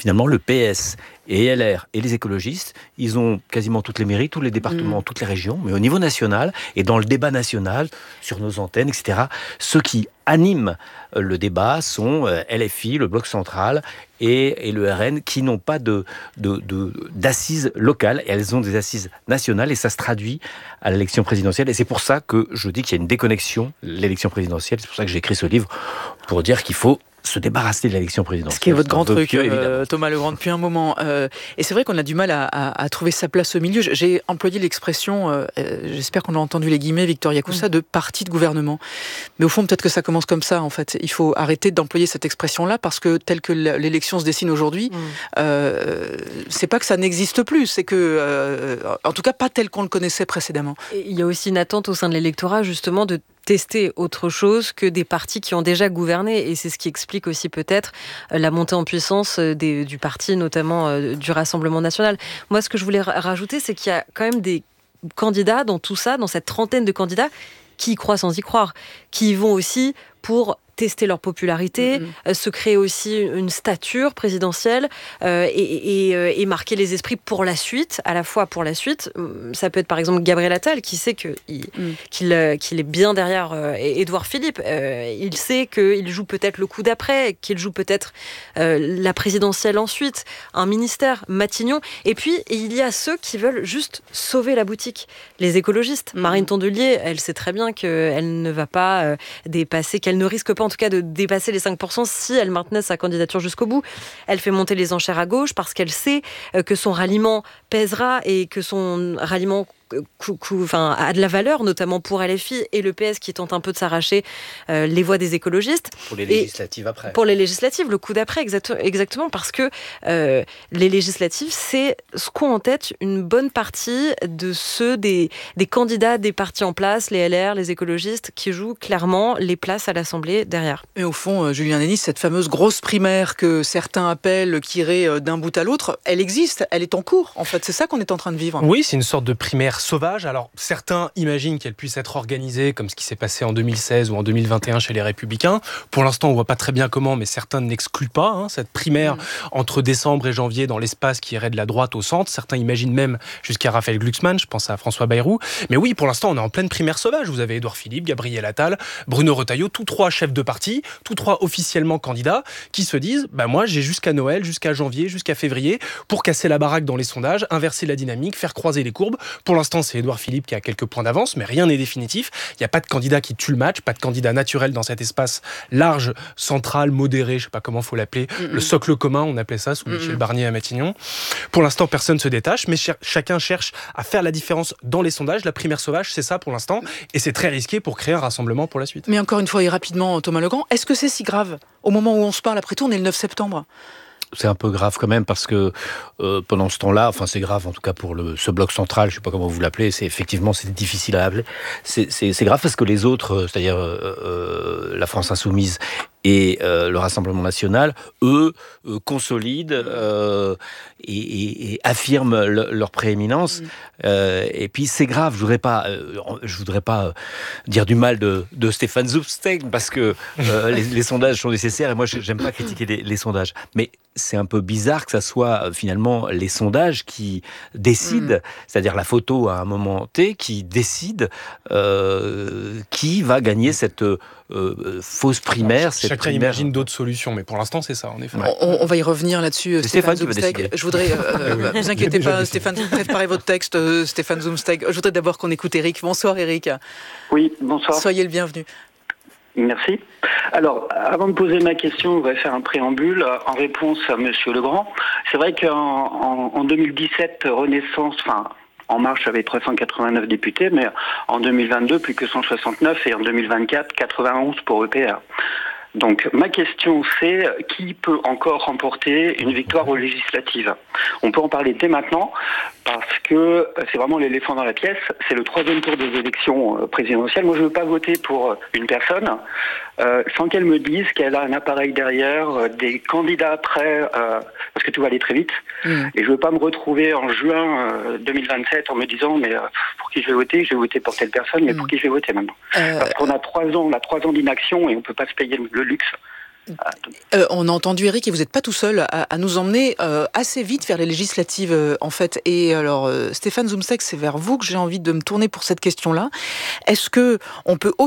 finalement, le PS et LR et les écologistes, ils ont quasiment toutes les mairies, tous les départements, toutes les régions, mais au niveau national et dans le débat national, sur nos antennes, etc., ceux qui animent le débat sont LFI, le Bloc central et le RN, qui n'ont pas d'assises locales, et elles ont des assises nationales, et ça se traduit à l'élection présidentielle. Et c'est pour ça que je dis qu'il y a une déconnexion, l'élection présidentielle. C'est pour ça que j'ai écrit ce livre, pour dire qu'il faut se débarrasser de l'élection présidentielle. Ce qui est votre grand truc, pieux, Thomas Legrand, depuis un moment. Et c'est vrai qu'on a du mal à trouver sa place au milieu. J'ai employé l'expression, j'espère qu'on a entendu les guillemets, Victoria Coussa, de parti de gouvernement. Mais au fond, peut-être que ça commence comme ça, en fait. Il faut arrêter d'employer cette expression-là, parce que telle que l'élection se dessine aujourd'hui, c'est pas que ça n'existe plus, c'est que, en tout cas, pas tel qu'on le connaissait précédemment. Et il y a aussi une attente au sein de l'électorat, justement, de tester autre chose que des partis qui ont déjà gouverné. Et c'est ce qui explique aussi peut-être la montée en puissance du parti, notamment du Rassemblement national. Moi, ce que je voulais rajouter, c'est qu'il y a quand même des candidats dans tout ça, dans cette trentaine de candidats, qui y croient sans y croire, qui y vont aussi pour tester leur popularité, se créer aussi une stature présidentielle et marquer les esprits pour la suite, à la fois pour la suite. Ça peut être par exemple Gabriel Attal qui sait qu'il est bien derrière Édouard Philippe. Il sait qu'il joue peut-être le coup d'après, qu'il joue peut-être la présidentielle ensuite, un ministère, Matignon. Et puis, il y a ceux qui veulent juste sauver la boutique. Les écologistes. Marine Tondelier, elle sait très bien qu'elle ne va pas dépasser, qu'elle ne risque pas en tout cas de dépasser les 5% si elle maintenait sa candidature jusqu'au bout. Elle fait monter les enchères à gauche parce qu'elle sait que son ralliement pèsera et que son ralliement a de la valeur, notamment pour LFI et le PS qui tente un peu de s'arracher les voix des écologistes. Pour les législatives après. Pour les législatives, le coup d'après, exactement, parce que les législatives, c'est ce qu'ont en tête une bonne partie de ceux des candidats des partis en place, les LR, les écologistes, qui jouent clairement les places à l'Assemblée derrière. Et au fond, Julien Denis, cette fameuse grosse primaire que certains appellent qui irait d'un bout à l'autre, elle existe, elle est en cours. En fait, c'est ça qu'on est en train de vivre. Oui, c'est une sorte de primaire sauvage. Alors, certains imaginent qu'elle puisse être organisée comme ce qui s'est passé en 2016 ou en 2021 chez les Républicains. Pour l'instant, on voit pas très bien comment, mais certains n'excluent pas cette primaire entre décembre et janvier dans l'espace qui irait de la droite au centre. Certains imaginent même jusqu'à Raphaël Glucksmann, je pense à François Bayrou. Mais oui, pour l'instant, on est en pleine primaire sauvage. Vous avez Édouard Philippe, Gabriel Attal, Bruno Retailleau, tous trois chefs de parti, tous trois officiellement candidats, qui se disent moi, j'ai jusqu'à Noël, jusqu'à janvier, jusqu'à février pour casser la baraque dans les sondages, inverser la dynamique, faire croiser les courbes. Pour l'instant, c'est Édouard Philippe qui a quelques points d'avance, mais rien n'est définitif. Il n'y a pas de candidat qui tue le match, pas de candidat naturel dans cet espace large, central, modéré, je ne sais pas comment il faut l'appeler, le socle commun, on appelait ça sous Michel Barnier à Matignon. Pour l'instant, personne ne se détache, mais chacun cherche à faire la différence dans les sondages. La primaire sauvage, c'est ça pour l'instant, et c'est très risqué pour créer un rassemblement pour la suite. Mais encore une fois et rapidement, Thomas Legrand, est-ce que c'est si grave ? Au moment où on se parle, après tout, on est le 9 septembre. C'est un peu grave quand même parce que pendant ce temps-là, enfin c'est grave en tout cas pour ce bloc central, je ne sais pas comment vous l'appelez, c'est difficile à appeler. C'est grave parce que les autres, c'est-à-dire la France Insoumise et le Rassemblement National, eux, consolident et affirment leur prééminence. Et puis c'est grave. Je voudrais pas dire du mal de Stéphane Zumsteeg parce que les sondages sont nécessaires et moi j'aime pas critiquer les sondages. Mais c'est un peu bizarre que ça soit finalement les sondages qui décident, c'est-à-dire la photo à un moment T qui décide qui va gagner cette fausse primaire. Chacun imagine d'autres solutions, mais pour l'instant c'est ça en effet. On va y revenir là-dessus. Stéphane Zumsteeg. Je voudrais, ne vous inquiétez pas, Stéphane, préparez votre texte, Stéphane Zumsteeg. Je voudrais d'abord qu'on écoute Eric. Bonsoir Eric. Oui, bonsoir. Soyez le bienvenu. Merci. Alors, avant de poser ma question, on va faire un préambule en réponse à Monsieur Legrand. C'est vrai qu'en 2017, Renaissance, En Marche avait 389 députés, mais en 2022, plus que 169, et en 2024, 91 pour EPR. Donc, ma question, c'est qui peut encore remporter une victoire aux législatives ? On peut en parler dès maintenant, parce que c'est vraiment l'éléphant dans la pièce. C'est le 3e tour des élections présidentielles. Moi, je ne veux pas voter pour une personne sans qu'elle me dise qu'elle a un appareil derrière, des candidats prêts, parce que tout va aller très vite. Et je ne veux pas me retrouver en juin 2027 en me disant mais pour qui je vais voter ? Je vais voter pour telle personne, mais pour qui je vais voter maintenant ? Parce qu'on a 3 ans, d'inaction et on ne peut pas se payer le luxe On a entendu Éric, et vous n'êtes pas tout seul à nous emmener assez vite vers les législatives, en fait. Et alors, Stéphane Zumsteeg, c'est vers vous que j'ai envie de me tourner pour cette question-là. Est-ce que on peut